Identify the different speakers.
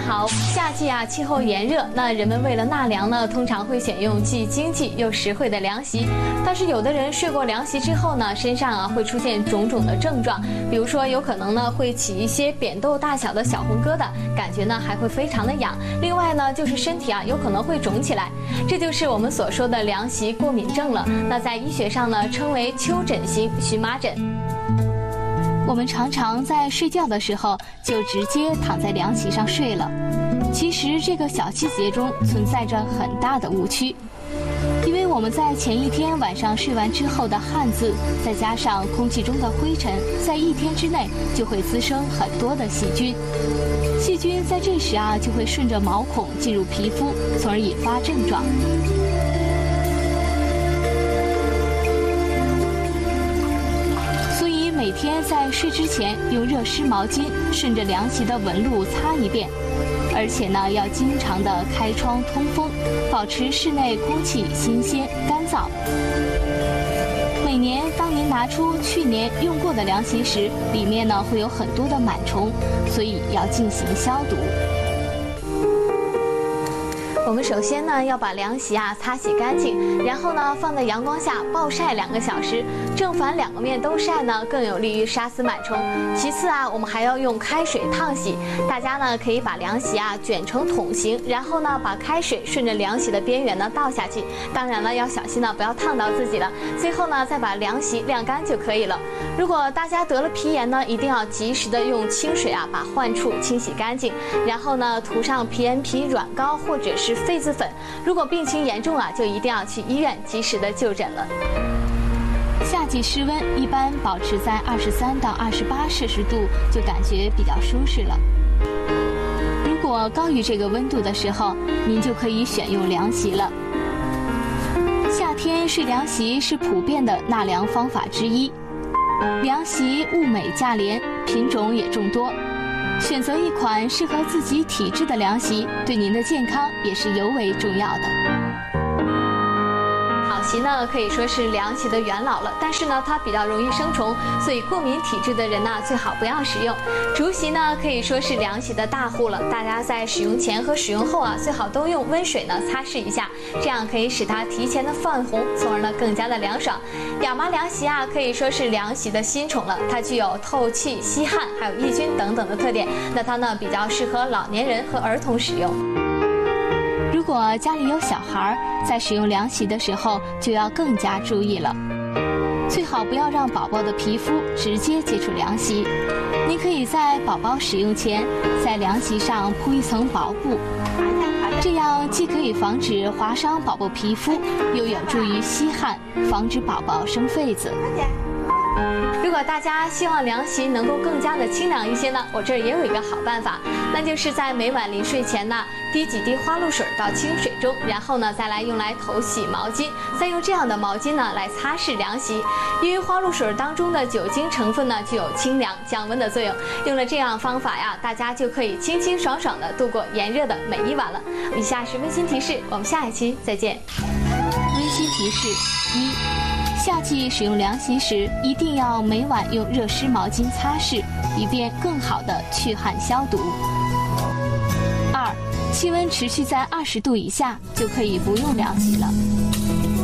Speaker 1: 好，夏季啊，气候炎热，那人们为了纳凉呢，通常会选用既经济又实惠的凉席。但是有的人睡过凉席之后呢，身上啊会出现种种的症状，比如说有可能呢会起一些扁豆大小的小红疙瘩，感觉呢还会非常的痒。另外呢，就是身体啊有可能会肿起来，这就是我们所说的凉席过敏症了。那在医学上呢，称为丘疹型荨麻疹。我们常常在睡觉的时候就直接躺在凉席上睡了，其实这个小细节中存在着很大的误区，因为我们在前一天晚上睡完之后的汗渍，再加上空气中的灰尘，在一天之内就会滋生很多的细菌，细菌在这时啊就会顺着毛孔进入皮肤，从而引发症状。每天在睡之前用热湿毛巾顺着凉席的纹路擦一遍，而且呢要经常的开窗通风，保持室内空气新鲜干燥。每年当您拿出去年用过的凉席时，里面呢会有很多的螨虫，所以要进行消毒。我们首先呢要把凉席啊擦洗干净，然后呢放在阳光下暴晒2个小时，正反2个面都晒呢，更有利于杀死螨虫。其次啊，我们还要用开水烫洗。大家呢可以把凉席啊卷成桶形，然后呢把开水顺着凉席的边缘呢倒下去，当然了要小心呢不要烫到自己了。最后呢再把凉席晾干就可以了。如果大家得了皮炎呢，一定要及时的用清水啊把患处清洗干净，然后呢涂上皮炎皮软膏或者是痱子粉。如果病情严重啊，就一定要去医院及时的就诊了。夏季室温一般保持在23到28摄氏度，就感觉比较舒适了。如果高于这个温度的时候，您就可以选用凉席了。夏天睡凉席是普遍的纳凉方法之一。凉席物美价廉，品种也众多。选择一款适合自己体质的凉席，对您的健康也是尤为重要的。好席呢可以说是凉席的元老了，但是呢它比较容易生虫，所以过敏体质的人呢最好不要使用。竹席呢可以说是凉席的大户了，大家在使用前和使用后啊最好都用温水呢擦拭一下，这样可以使它提前的泛红，从而呢更加的凉爽。亚麻凉席啊可以说是凉席的新宠了，它具有透气、吸汗还有抑菌等等的特点，那它呢比较适合老年人和儿童使用。如果家里有小孩，在使用凉席的时候就要更加注意了，最好不要让宝宝的皮肤直接接触凉席。您可以在宝宝使用前，在凉席上铺一层薄布，这样既可以防止划伤宝宝皮肤，又有助于吸汗，防止宝宝生痱子。如果大家希望凉席能够更加的清凉一些呢，我这儿也有一个好办法，那就是在每晚临睡前呢，滴几滴花露水到清水中，然后呢再来用来头洗毛巾，再用这样的毛巾呢来擦拭凉席。因为花露水当中的酒精成分呢具有清凉降温的作用，用了这样方法呀，大家就可以清清爽爽的度过炎热的每一晚了。以下是温馨提示，我们下一期再见。温馨提示1。夏季使用凉席时，一定要每晚用热湿毛巾擦拭，以便更好的去汗消毒。2. 气温持续在20度以下，就可以不用凉席了。